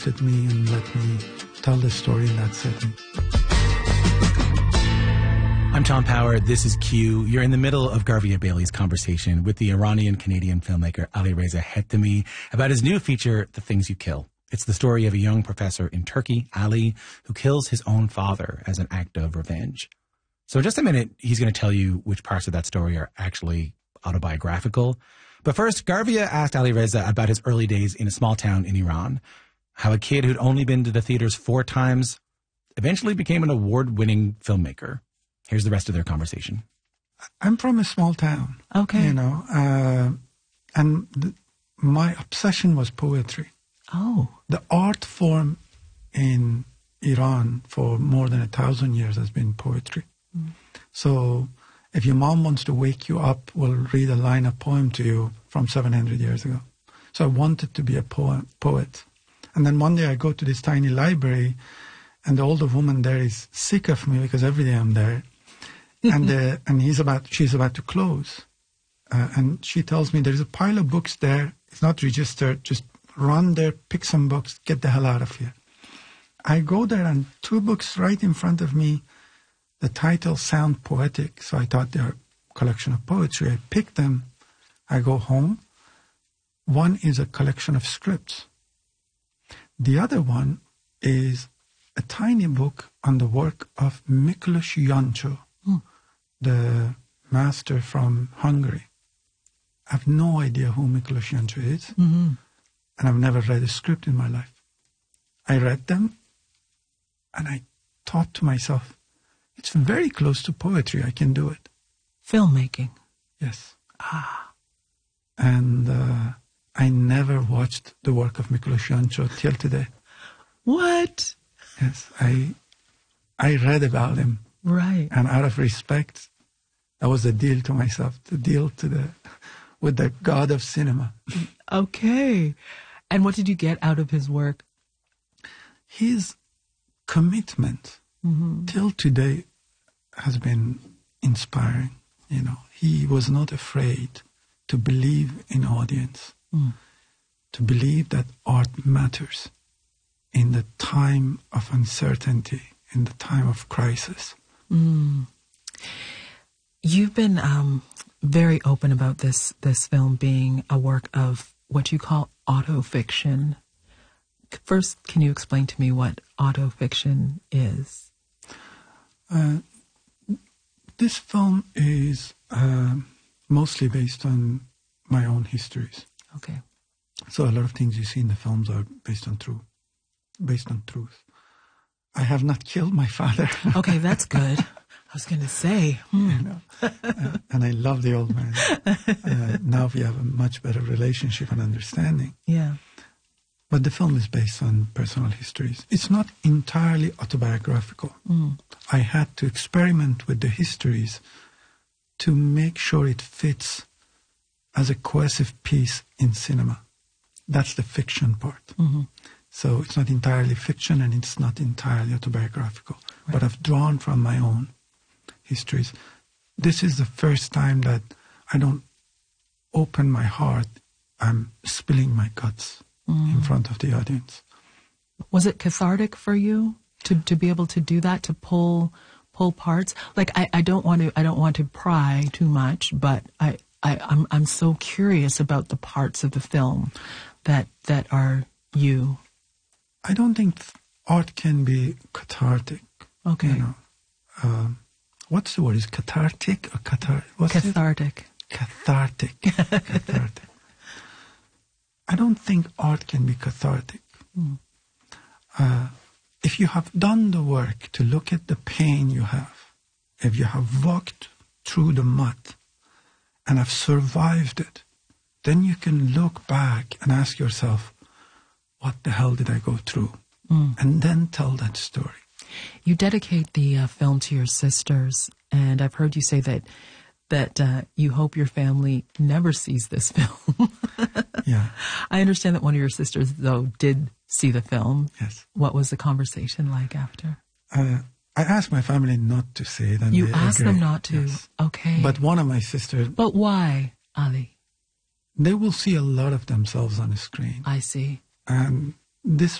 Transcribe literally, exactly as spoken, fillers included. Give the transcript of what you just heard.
hosted me and let me tell the story in that setting. I'm Tom Power. This is Q. You're in the middle of Garvia Bailey's conversation with the Iranian-Canadian filmmaker Alireza Hetemi about his new feature, The Things You Kill. It's the story of a young professor in Turkey, Ali, who kills his own father as an act of revenge. So in just a minute, he's going to tell you which parts of that story are actually autobiographical. But first, Garvia asked Alireza about his early days in a small town in Iran, how a kid who'd only been to the theaters four times eventually became an award-winning filmmaker. Here's the rest of their conversation. I'm from a small town. Okay. You know, uh, and th- my obsession was poetry. Oh. The art form in Iran for more than a thousand years has been poetry. Mm. So if your mom wants to wake you up, will read a line of poem to you from seven hundred years ago. So I wanted to be a poem, poet. And then one day I go to this tiny library, and the older woman there is sick of me because every day I'm there. and uh, and he's about, she's about to close. Uh, and she tells me, there's a pile of books there. It's not registered. Just run there, pick some books, get the hell out of here. I go there, and two books right in front of me, the titles sound poetic. So I thought they're a collection of poetry. I pick them. I go home. One is a collection of scripts. The other one is a tiny book on the work of Miklos Jancsó, mm. the master from Hungary. I have no idea who Miklos Jancsó is, mm-hmm. and I've never read a script in my life. I read them, and I thought to myself, it's very close to poetry. I can do it. Filmmaking. Yes. Ah. And uh, I never watched the work of Miklos Jancsó till today. What? Yes, I I read about him. Right. And out of respect, that was a deal to myself, the deal to the with the god of cinema. Okay. And what did you get out of his work? His commitment mm-hmm. till today has been inspiring. You know, he was not afraid to believe in audience, mm. to believe that art matters in the time of uncertainty, in the time of crisis. Mm. You've been um, very open about this this film being a work of what you call autofiction. First, can you explain to me what autofiction is? Uh, this film is uh, mostly based on my own histories. Okay. So a lot of things you see in the films are based on truth. Based on truth. I have not killed my father. Okay, that's good. I was going to say. Hmm. You know, uh, and I love the old man. Uh, now we have a much better relationship and understanding. Yeah. But the film is based on personal histories. It's not entirely autobiographical. Mm. I had to experiment with the histories to make sure it fits as a cohesive piece in cinema. That's the fiction part. Mm-hmm. So it's not entirely fiction and it's not entirely autobiographical. Right. But I've drawn from my own histories. This is the first time that I don't open my heart. I'm spilling my guts mm. in front of the audience. Was it cathartic for you to, to be able to do that, to pull pull parts? Like I, I don't want to I don't want to pry too much, but I, I I'm I'm so curious about the parts of the film that that are you. I don't think art can be cathartic. Okay. You know, um, what's the word? Is cathartic or cathar? What's cathartic. It? Cathartic. Cathartic. I don't think art can be cathartic. Mm. Uh, if you have done the work to look at the pain you have, if you have walked through the mud and have survived it, then you can look back and ask yourself, what the hell did I go through? Mm. And then tell that story. You dedicate the uh, film to your sisters, and I've heard you say that that uh, you hope your family never sees this film. Yeah. I understand that one of your sisters, though, did see the film. Yes. What was the conversation like after? Uh, I asked my family not to see it. And you they asked agree. them not to? Yes. Okay. But one of my sisters... But why, Ali? They will see a lot of themselves on the screen. I see. And this